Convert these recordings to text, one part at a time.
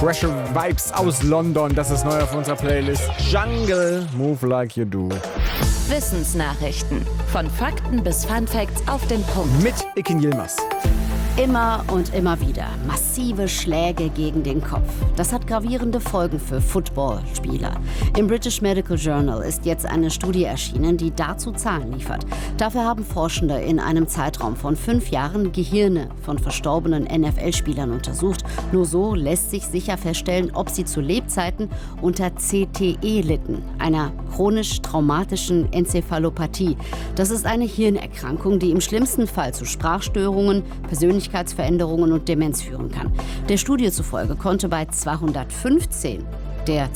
Fresher Vibes aus London. Das ist neu auf unserer Playlist. Jungle, Move Like You Do. Wissensnachrichten. Von Fakten bis Funfacts auf den Punkt. Mit Ikin Yilmaz. Immer und immer wieder massive Schläge gegen den Kopf. Das hat gravierende Folgen für Footballspieler. Im British Medical Journal ist jetzt eine Studie erschienen, die dazu Zahlen liefert. Dafür haben Forschende in einem Zeitraum von 5 Jahren Gehirne von verstorbenen NFL-Spielern untersucht. Nur so lässt sich sicher feststellen, ob sie zu Lebzeiten unter CTE litten, einer chronisch traumatischen Enzephalopathie. Das ist eine Hirnerkrankung, die im schlimmsten Fall zu Sprachstörungen, Persönlichkeitsveränderungen und Demenz führen kann. Der Studie zufolge konnte bei 215 der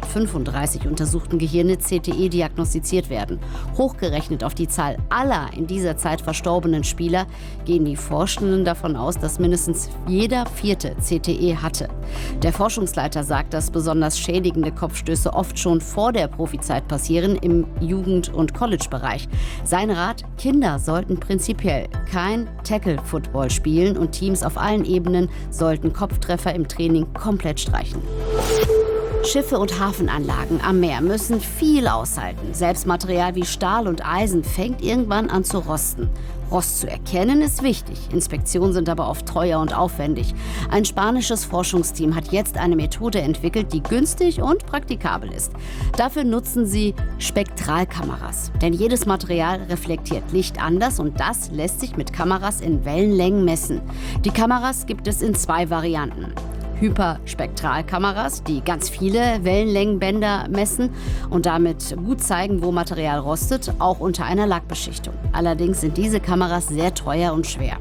235 untersuchten Gehirne CTE diagnostiziert werden. Hochgerechnet auf die Zahl aller in dieser Zeit verstorbenen Spieler gehen die Forschenden davon aus, dass mindestens jeder 4. CTE hatte. Der Forschungsleiter sagt, dass besonders schädigende Kopfstöße oft schon vor der Profizeit passieren, im Jugend- und College-Bereich. Sein Rat: Kinder sollten prinzipiell kein Tackle-Football spielen und Teams auf allen Ebenen sollten Kopftreffer im Training komplett streichen. Schiffe und Hafenanlagen am Meer müssen viel aushalten. Selbst Material wie Stahl und Eisen fängt irgendwann an zu rosten. Rost zu erkennen ist wichtig, Inspektionen sind aber oft teuer und aufwendig. Ein spanisches Forschungsteam hat jetzt eine Methode entwickelt, die günstig und praktikabel ist. Dafür nutzen sie Spektralkameras. Denn jedes Material reflektiert Licht anders und das lässt sich mit Kameras in Wellenlängen messen. Die Kameras gibt es in 2 Varianten. Hyperspektralkameras, die ganz viele Wellenlängenbänder messen und damit gut zeigen, wo Material rostet, auch unter einer Lackbeschichtung. Allerdings sind diese Kameras sehr teuer und schwer.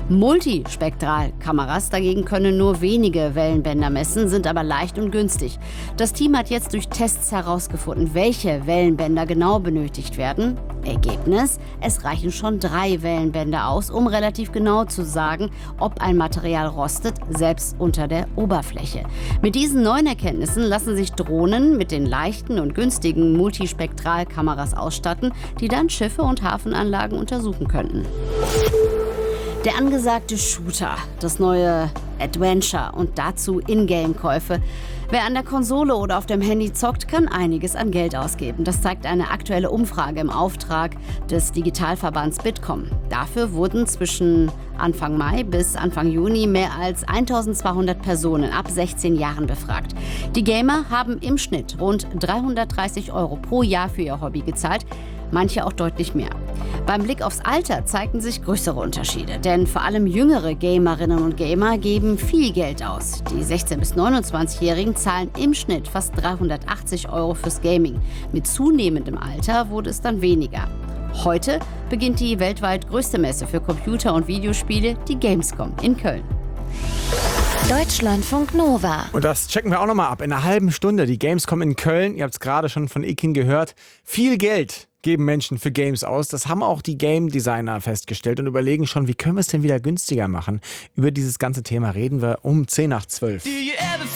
Multispektralkameras dagegen können nur wenige Wellenbänder messen, sind aber leicht und günstig. Das Team hat jetzt durch Tests herausgefunden, welche Wellenbänder genau benötigt werden. Ergebnis: Es reichen schon 3 Wellenbänder aus, um relativ genau zu sagen, ob ein Material rostet, selbst unter der Oberfläche. Mit diesen neuen Erkenntnissen lassen sich Drohnen mit den leichten und günstigen Multispektralkameras ausstatten, die dann Schiffe und Hafenanlagen untersuchen könnten. Der angesagte Shooter, das neue Adventure und dazu Ingame-Käufe. Wer an der Konsole oder auf dem Handy zockt, kann einiges an Geld ausgeben. Das zeigt eine aktuelle Umfrage im Auftrag des Digitalverbands Bitkom. Dafür wurden zwischen Anfang Mai bis Anfang Juni mehr als 1200 Personen ab 16 Jahren befragt. Die Gamer haben im Schnitt rund 330 € pro Jahr für ihr Hobby gezahlt, manche auch deutlich mehr. Beim Blick aufs Alter zeigten sich größere Unterschiede, denn vor allem jüngere Gamerinnen und Gamer geben viel Geld aus. Die 16- bis 29-Jährigen zahlen im Schnitt fast 380 € fürs Gaming. Mit zunehmendem Alter wurde es dann weniger. Heute beginnt die weltweit größte Messe für Computer- und Videospiele, die Gamescom in Köln. Deutschlandfunk Nova. Und das checken wir auch nochmal ab. In einer halben Stunde die Gamescom in Köln. Ihr habt es gerade schon von Ikin gehört. Viel Geld geben Menschen für Games aus. Das haben auch die Game Designer festgestellt und überlegen schon, wie können wir es denn wieder günstiger machen. Über dieses ganze Thema reden wir um 10 nach 12.